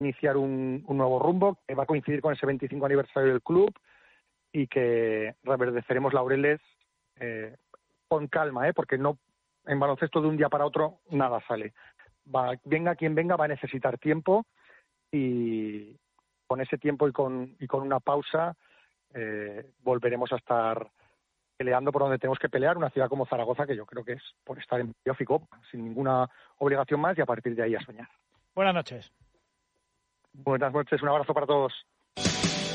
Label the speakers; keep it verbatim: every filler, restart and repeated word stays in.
Speaker 1: iniciar un, un nuevo rumbo que va a coincidir con ese veinticinco aniversario del club y que reverdeceremos laureles eh, con calma, ¿eh? Porque no en baloncesto de un día para otro nada sale. Va, venga quien venga, va a necesitar tiempo y con ese tiempo y con, y con una pausa eh, volveremos a estar peleando por donde tenemos que pelear, una ciudad como Zaragoza, que yo creo que es por estar en playoff y Copa, sin ninguna obligación más, y a partir de ahí a soñar.
Speaker 2: Buenas noches.
Speaker 1: Buenas noches, un abrazo para todos.